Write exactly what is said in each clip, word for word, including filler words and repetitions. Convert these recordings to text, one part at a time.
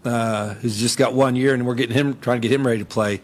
uh, who's just got one year, and we're getting him trying to get him ready to play.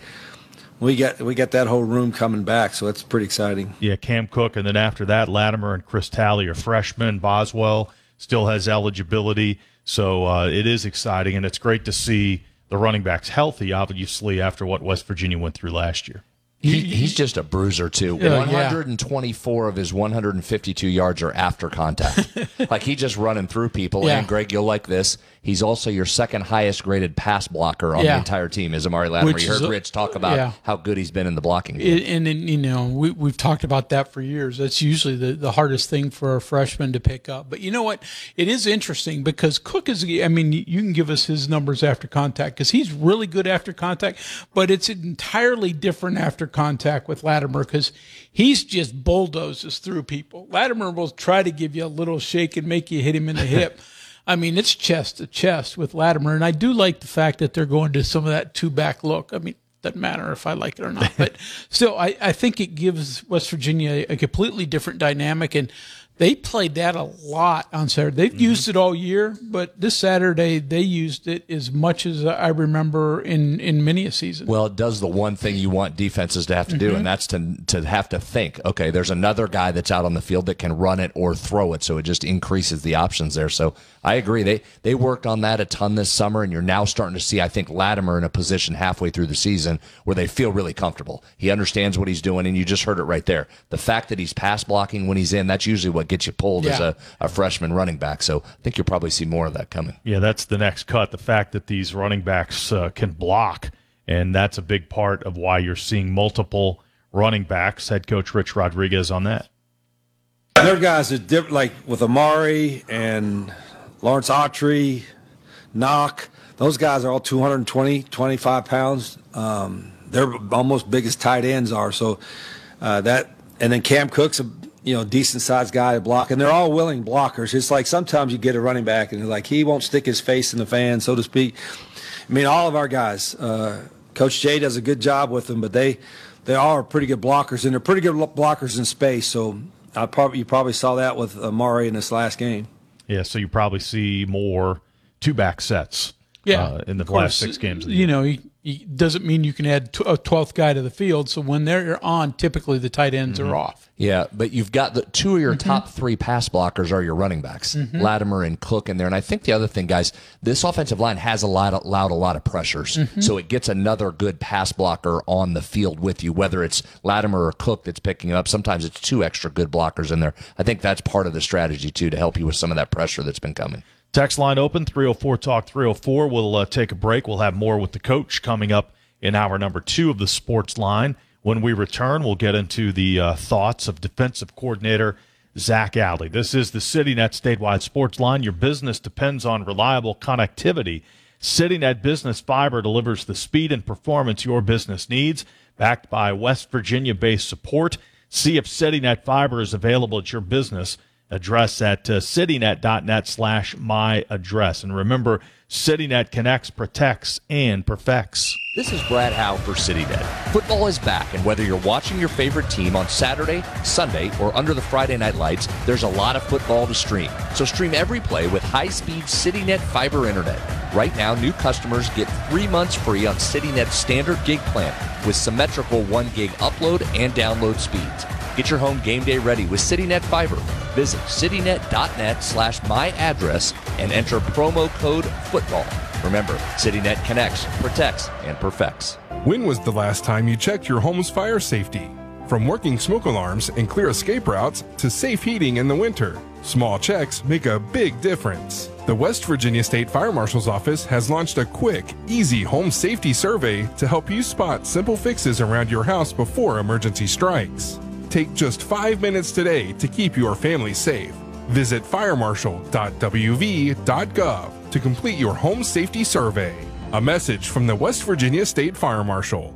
We got we got that whole room coming back, so that's pretty exciting. Yeah, Cam Cook, and then after that, Latimer and Chris Talley are freshmen. Boswell still has eligibility, so uh, it is exciting, and it's great to see the running backs healthy, obviously, after what West Virginia went through last year. He, he's just a bruiser, too. Yeah, one hundred twenty-four yeah. of his one hundred fifty-two yards are after contact. Like, he just running through people. Yeah. And, Greg, you'll like this. He's also your second highest graded pass blocker on yeah. the entire team is Amari Latimer. Which you heard is, Rich talk about yeah. how good he's been in the blocking game. It, and, and, you know, we, we've talked about that for years. That's usually the, the hardest thing for a freshman to pick up. But you know what? It is interesting because Cook is, I mean, you can give us his numbers after contact because he's really good after contact, but it's entirely different after contact with Latimer because he's just bulldozes through people. Latimer will try to give you a little shake and make you hit him in the hip. I mean, it's chest to chest with Latimer, and I do like the fact that they're going to some of that two-back look. I mean, doesn't matter if I like it or not, but still, I, I think it gives West Virginia a completely different dynamic, and they played that a lot on Saturday. They've mm-hmm. used it all year, but this Saturday they used it as much as I remember in, in many a season. Well, it does the one thing you want defenses to have to do, mm-hmm. and that's to to have to think, okay, there's another guy that's out on the field that can run it or throw it, so it just increases the options there. So I agree. They they worked on that a ton this summer, and you're now starting to see, I think, Latimer in a position halfway through the season where they feel really comfortable. He understands what he's doing, and you just heard it right there. The fact that he's pass blocking when he's in, that's usually what gets you pulled yeah. as a, a freshman running back. So I think you'll probably see more of that coming. Yeah, that's the next cut, the fact that these running backs uh, can block, and that's a big part of why you're seeing multiple running backs. Head coach Rich Rodriguez on that. There are guys that dip, like with Amari and Lawrence Autry, Knock, those guys are all two hundred twenty, twenty-five pounds. Um, they're almost big as tight ends are. So uh, that, and then Cam Cook's a you know decent sized guy to block, and they're all willing blockers. It's like sometimes you get a running back and like he won't stick his face in the fan, so to speak. I mean, all of our guys, uh, Coach Jay does a good job with them, but they they all are pretty good blockers, and they're pretty good blockers in space. So I probably you probably saw that with Amari in this last game. Yeah, so you probably see more two-back sets yeah, uh, in the course, last six games of the you year. know, he, he doesn't mean you can add a twelfth guy to the field. So when they're on, typically the tight ends mm-hmm. are off. Yeah, but you've got the two of your mm-hmm. top three pass blockers are your running backs, mm-hmm. Latimer and Cook in there. And I think the other thing, guys, this offensive line has a lot, allowed a lot of pressures. Mm-hmm. So it gets another good pass blocker on the field with you, whether it's Latimer or Cook that's picking up. Sometimes it's two extra good blockers in there. I think that's part of the strategy, too, to help you with some of that pressure that's been coming. Text line open, three oh four talk three oh four. We'll uh, take a break. We'll have more with the coach coming up in hour number two of the Sports Line. When we return, we'll get into the uh, thoughts of defensive coordinator Zach Alley. This is the CityNet Statewide Sports Line. Your business depends on reliable connectivity. CityNet Business Fiber delivers the speed and performance your business needs, backed by West Virginia-based support. See if CityNet Fiber is available at your business. Address at uh, citynet.net slash my address. And remember, CityNet connects, protects, and perfects. This is Brad Howe for CityNet. Football is back, and whether you're watching your favorite team on Saturday, Sunday, or under the Friday night lights, there's a lot of football to stream. So stream every play with high-speed CityNet fiber internet. Right now, new customers get three months free on CityNet's standard gig plan with symmetrical one gig upload and download speeds. Get your home game day ready with CityNet Fiber. Visit citynet.net slash my address and enter promo code football. Remember, CityNet connects, protects, and perfects. When was the last time you checked your home's fire safety? From working smoke alarms and clear escape routes to safe heating in the winter, small checks make a big difference. The West Virginia State Fire Marshal's Office has launched a quick, easy home safety survey to help you spot simple fixes around your house before emergency strikes. Take just five minutes today to keep your family safe. Visit fire marshal dot w v dot gov to complete your home safety survey. A message from the West Virginia State Fire Marshal.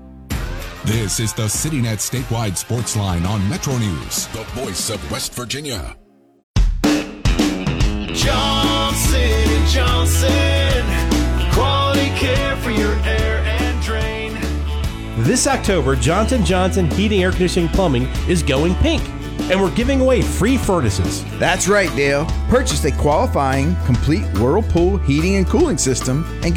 This is the CityNet Statewide Sports Line on Metro News, the voice of West Virginia. Johnson and Johnson, quality care for your air and drain. This October, Johnson and Johnson Heating, Air Conditioning, Plumbing is going pink, and we're giving away free furnaces. That's right, Dale. Purchase a qualifying, complete Whirlpool heating and cooling system and